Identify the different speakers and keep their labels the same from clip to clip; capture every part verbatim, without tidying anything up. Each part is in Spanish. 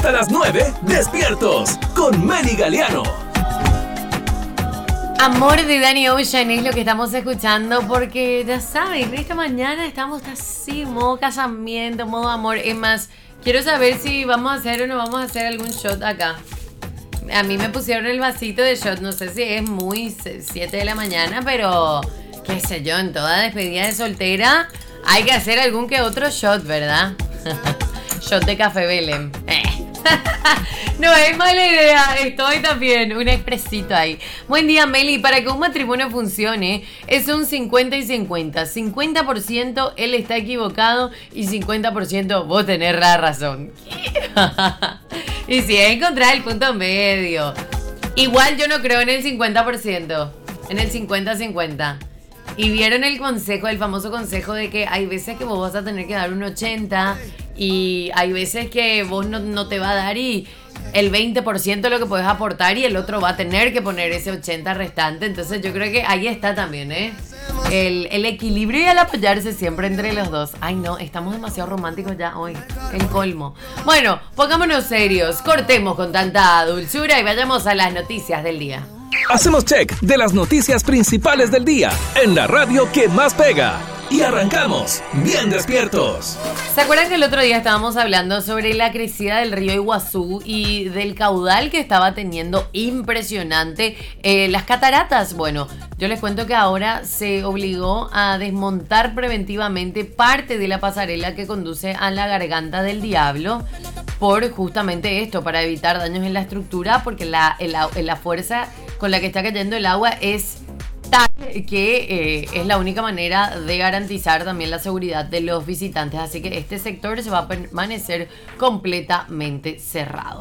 Speaker 1: Hasta las nueve, despiertos con Meli Galeano.
Speaker 2: Amor de Danny Ocean es lo que estamos escuchando porque ya saben, esta mañana estamos así, modo casamiento, modo amor. Es más, quiero saber si vamos a hacer o no vamos a hacer algún shot acá. A mí me pusieron el vasito de shot, no sé si es muy siete de la mañana, pero qué sé yo, en toda despedida de soltera hay que hacer algún que otro shot, ¿verdad? Shot de café Belén. Eh. No es mala idea, estoy también, un expresito ahí. Buen día, Meli. Para que un matrimonio funcione es un cincuenta y cincuenta. cincuenta por ciento él está equivocado y cincuenta por ciento vos tenés la razón. Y si es encontrar el punto medio. Igual yo no creo en el cincuenta por ciento, en el cincuenta cincuenta. Y vieron el consejo, el famoso consejo de que hay veces que vos vas a tener que dar un ochenta y hay veces que vos no, no te va a dar y el veinte por ciento es lo que podés aportar y el otro va a tener que poner ese ochenta restante. Entonces yo creo que ahí está también, ¿eh? El, el equilibrio y el apoyarse siempre entre los dos. Ay no, estamos demasiado románticos ya hoy, el colmo. Bueno, pongámonos serios, cortemos con tanta dulzura y vayamos a las noticias del día.
Speaker 1: Hacemos check de las noticias principales del día en la radio que más pega. Y arrancamos bien despiertos.
Speaker 2: ¿Se acuerdan que el otro día estábamos hablando sobre la crecida del río Iguazú y del caudal que estaba teniendo impresionante eh, las cataratas? Bueno, yo les cuento que ahora se obligó a desmontar preventivamente parte de la pasarela que conduce a la Garganta del Diablo por justamente esto, para evitar daños en la estructura, porque la, la, la fuerza con la que está cayendo el agua es tal que eh, es la única manera de garantizar también la seguridad de los visitantes. Así que este sector se va a permanecer completamente cerrado.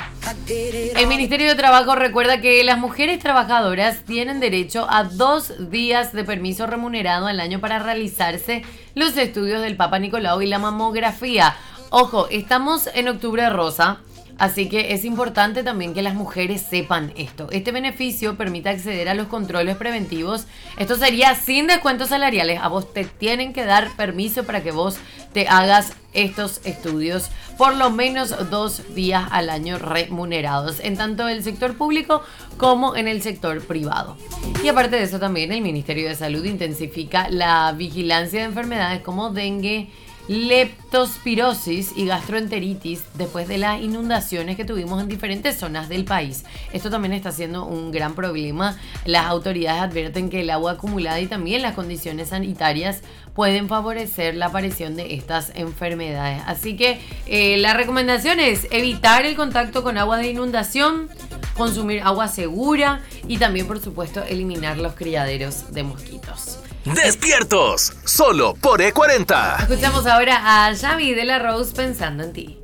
Speaker 2: El Ministerio de Trabajo recuerda que las mujeres trabajadoras tienen derecho a dos días de permiso remunerado al año para realizarse los estudios del Papa Nicolau y la mamografía. Ojo, estamos en octubre rosa. Así que es importante también que las mujeres sepan esto. Este beneficio permite acceder a los controles preventivos. Esto sería sin descuentos salariales. A vos te tienen que dar permiso para que vos te hagas estos estudios por lo menos dos días al año remunerados, en tanto el sector público como en el sector privado. Y aparte de eso también el Ministerio de Salud intensifica la vigilancia de enfermedades como dengue, leptospirosis y gastroenteritis después de las inundaciones que tuvimos en diferentes zonas del país. Esto también está siendo un gran problema. Las autoridades advierten que el agua acumulada y también las condiciones sanitarias pueden favorecer la aparición de estas enfermedades. Así que eh, la recomendación es evitar el contacto con agua de inundación, consumir agua segura y también, por supuesto, eliminar los criaderos de mosquitos.
Speaker 1: Despiertos, solo por E cuarenta.
Speaker 2: Escuchamos ahora a Xavi de la Rose, Pensando en Ti.